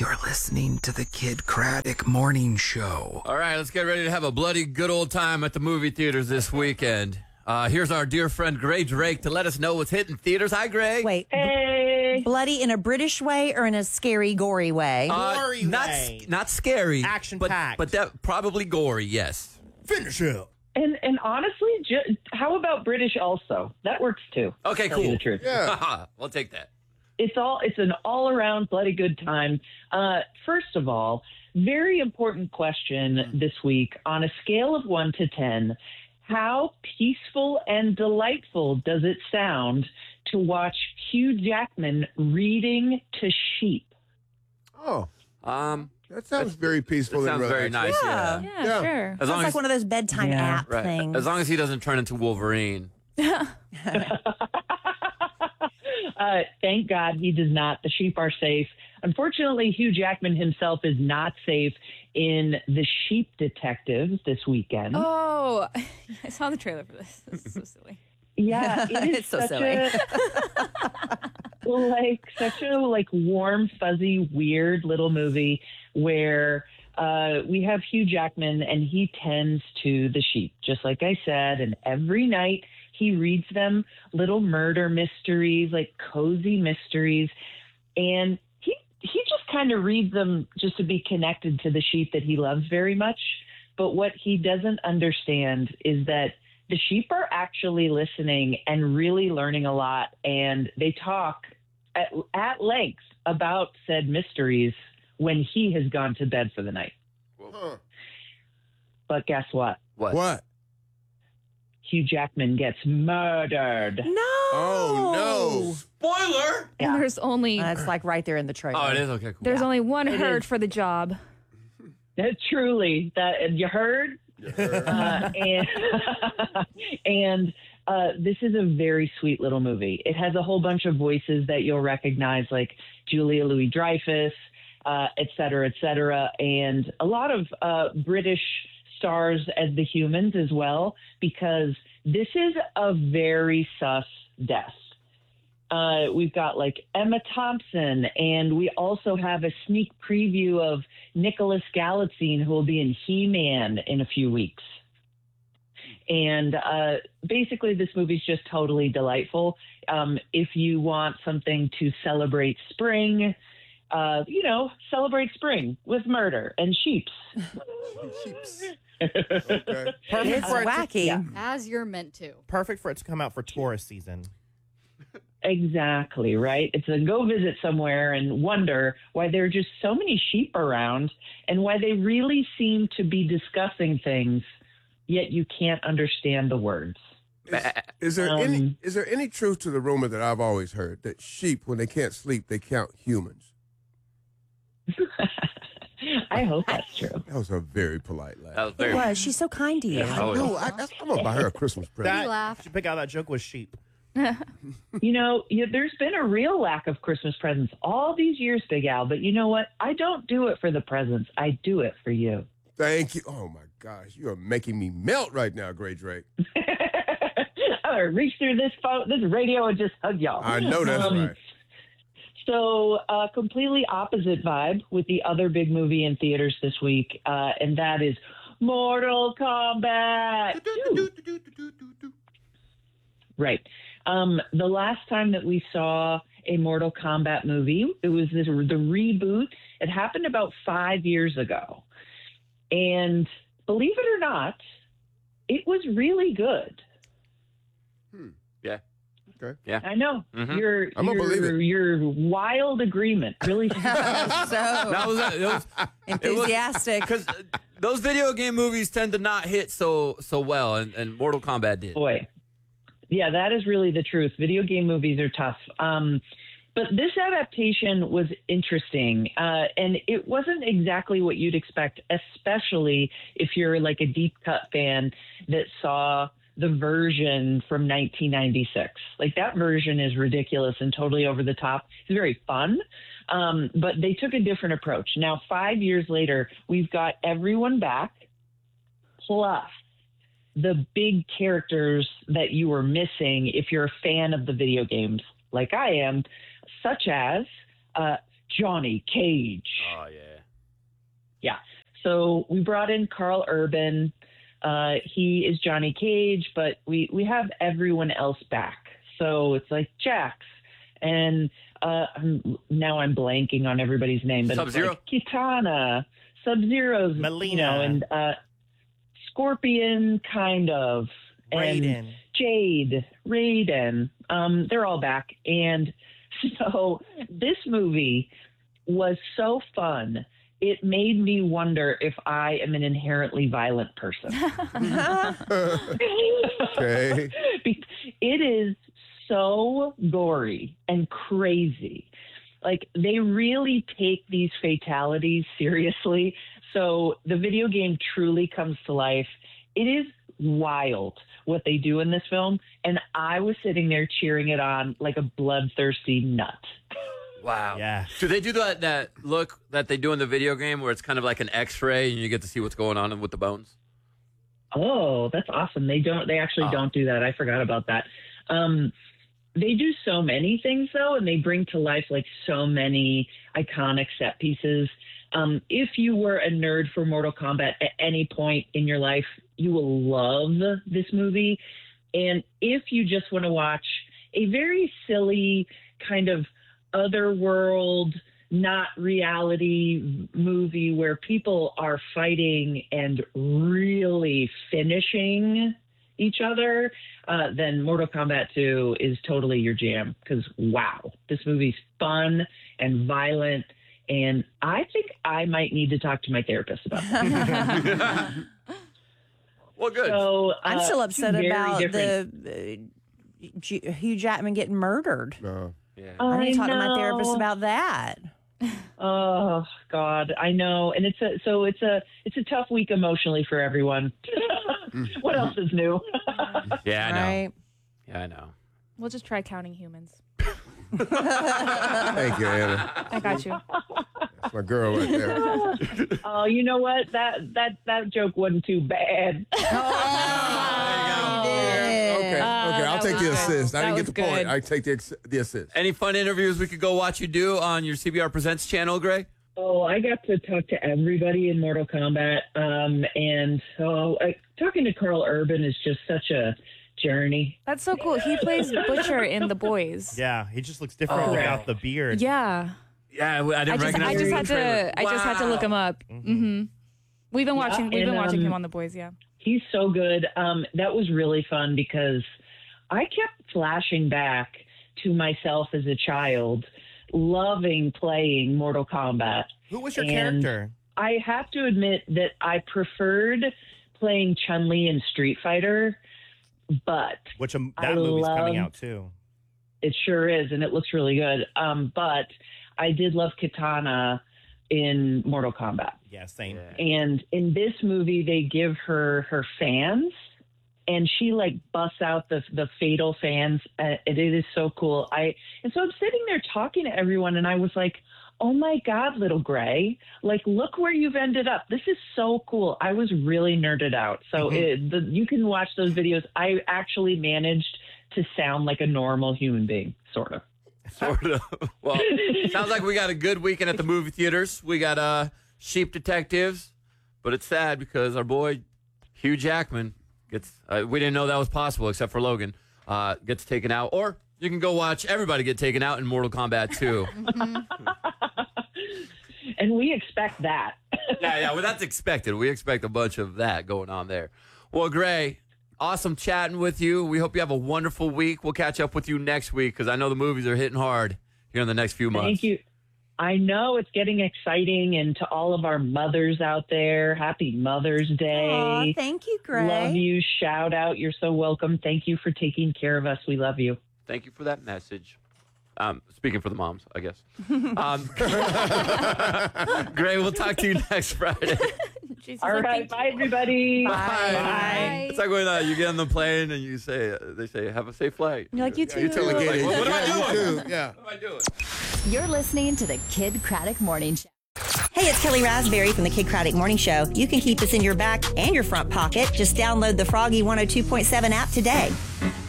You're listening to the Kid Craddock Morning Show. All right, let's get ready to have a bloody good old time at the movie theaters this weekend. Here's our dear friend Gray Drake to let us know what's hitting theaters. Hi, Gray. Wait, Hey. bloody in a British way or in a scary, gory way? Gory not, way. not scary. Action-packed. But that probably gory, yes. Finish it. And honestly, how about British also? That works too. Okay, to tell you cool. the truth. Yeah. We'll take that. It's an all-around bloody good time. First of all, very important question this week. On a scale of 1 to 10, how peaceful and delightful does it sound to watch Hugh Jackman reading to sheep? Oh, Um, that sounds very peaceful. That sounds and very relaxing. nice, Yeah. yeah. Sure. As long Sounds like as, one of those bedtime Yeah. app right. things. As long as he doesn't turn into Wolverine. Thank God he does not. The sheep are safe. Unfortunately, Hugh Jackman himself is not safe in The Sheep Detectives this weekend. Oh, I saw the trailer for this. This is so silly. Yeah, it is It's so such silly. such a warm, fuzzy, weird little movie where we have Hugh Jackman and he tends to the sheep, just like I said, and every night he reads them little murder mysteries, like cozy mysteries, and he just kind of reads them just to be connected to the sheep that he loves very much. But what he doesn't understand is that the sheep are actually listening and really learning a lot, and they talk at length about said mysteries when he has gone to bed for the night. Huh. But guess what? What? Hugh Jackman gets murdered. No. Oh, Spoiler! Yeah. And there's only It's like right there in the trailer. Oh, it is? Okay, cool. there's only one It herd is. for the job. Truly, that you heard? And this is a very sweet little movie. It has a whole bunch of voices that you'll recognize, like Julia Louis-Dreyfus, et cetera, and a lot of British stars as the humans as well, because this is a very sus death. We've got like Emma Thompson, and we also have a sneak preview of Nicholas Galitzine, who will be in He-Man in a few weeks. And basically, this movie's just totally delightful. If you want something to celebrate spring, celebrate spring with murder and sheeps. Sheeps. Okay. Perfect It's for it wacky. As you're meant to. perfect for it to come out for tourist season. Exactly, right? It's a go visit somewhere and wonder why there are just so many sheep around and why they really seem to be discussing things, yet you can't understand the words. Is there Um, any truth to the rumor that I've always heard that sheep, when they can't sleep, they count humans? I hope that's true. That was a very polite laugh. That was It very... was. She's so kind to you. Oh, No, I'm gonna buy her a Christmas present. That, laugh. should pick out that joke with sheep. There's been a real lack of Christmas presents all these years, Big Al, but you know what? I don't do it for the presents. I do it for you. Thank you. Oh my gosh, you are making me melt right now, Gray Drake. I'm gonna reach through this radio and just hug y'all. I know that's right. So, completely opposite vibe with the other big movie in theaters this week, and that is Mortal Kombat. Right. The last time that we saw a Mortal Kombat movie, it was the reboot. It happened about 5 years ago. And believe it or not, it was really good. Yeah. Okay. Yeah. I know. Mhm. I'm gonna believe it. Your wild agreement really. So That was enthusiastic. because those video game movies tend to not hit so well, and Mortal Kombat did. Boy. Yeah, that is really the truth. Video game movies are tough. But this adaptation was interesting, and it wasn't exactly what you'd expect, especially if you're like a deep cut fan that saw the version from 1996. Like, that version is ridiculous and totally over the top. It's very fun, but they took a different approach. Now, 5 years later, we've got everyone back, plus the big characters that you were missing if you're a fan of the video games, like I am, such as Johnny Cage. Oh, yeah. Yeah. So we brought in Carl Urban. He is Johnny Cage, but we have everyone else back. So it's like Jax and now I'm blanking on everybody's name, but Sub-Zero? it's like Kitana, Sub-Zero's, Melina. and Scorpion, kind of, and Raiden. Jade, Raiden. They're all back, and so this movie was so fun. It made me wonder if I am an inherently violent person. Okay. It is so gory and crazy. Like, they really take these fatalities seriously. So the video game truly comes to life. It is wild what they do in this film. And I was sitting there cheering it on like a bloodthirsty nut. Wow. Yeah. Do they do that look that they do in the video game where it's kind of like an X-ray and you get to see what's going on with the bones? Oh, that's awesome. They actually don't do that. I forgot about that. They do so many things though, and they bring to life like so many iconic set pieces. If you were a nerd for Mortal Kombat at any point in your life, you will love this movie. And if you just want to watch a very silly kind of otherworld, not reality movie where people are fighting and really finishing each other, then Mortal Kombat 2 is totally your jam. Because, wow, this movie's fun and violent. And I think I might need to talk to my therapist about that. Well, good. So, I'm still upset very about different. the Hugh Jackman getting murdered. No. Yeah. I need to talk to my know. therapist about that. Oh God, I know, and it's a tough week emotionally for everyone. What else is new? Yeah, I know. Right? Yeah, I know. We'll just try counting humans. Thank you, Anna. I got you. That's my girl right there. Oh, you know what? That joke wasn't too bad. Okay, I'll take the assist. I didn't get the point. good. I take the assist. Any fun interviews we could go watch you do on your CBR Presents channel, Gray? Oh, I got to talk to everybody in Mortal Kombat, and so talking to Carl Urban is just such a journey. That's so cool. He plays Butcher in The Boys. Yeah, he just looks different Oh. without the beard. Yeah. Yeah, I didn't I recognize just him in had the trailer. to. I just had to look him up. Mm-hmm. We've been watching. We've been and, watching him on The Boys. Yeah. He's so good. That was really fun because I kept flashing back to myself as a child, loving playing Mortal Kombat. Who was your And character? I have to admit that I preferred playing Chun-Li in Street Fighter, but Which I that movie's coming love- out too. it sure is, and it looks really good. But I did love Kitana in Mortal Kombat. Yeah, same. Yeah. And in this movie, they give her fans, and she like busts out the fatal fans. It is so cool. And so I'm sitting there talking to everyone, and I was like, "Oh my God, little Gray! Like, look where you've ended up. This is so cool." I was really nerded out. So you can watch those videos. I actually managed to sound like a normal human being, sort of. Sort of. Well, sounds like we got a good weekend at the movie theaters. We got Sheep Detectives, but it's sad because our boy Hugh Jackman gets. We didn't know that was possible, except for Logan. Gets taken out, or you can go watch everybody get taken out in Mortal Kombat 2. And we expect that. Yeah. Well, that's expected. We expect a bunch of that going on there. Well, Gray, awesome chatting with you. We hope you have a wonderful week. We'll catch up with you next week because I know the movies are hitting hard here in the next few months. Thank you. I know it's getting exciting, and to all of our mothers out there, happy Mother's Day. Aw, thank you, Gray. Love you. Shout out. You're so welcome. Thank you for taking care of us. We love you. Thank you for that message. Speaking for the moms, I guess. Gray, we'll talk to you next Friday. Jesus, All right. Bye, everybody. Bye. It's like when you get on the plane and you say, they say, have a safe flight. You're like, you too. You telling Like, Katie. what am I Yeah, doing? you too. Yeah. What am I doing? You're listening to the Kid Craddock Morning Show. Hey, it's Kelly Raspberry from the Kid Craddock Morning Show. You can keep us in your back and your front pocket. Just download the Froggy 102.7 app today.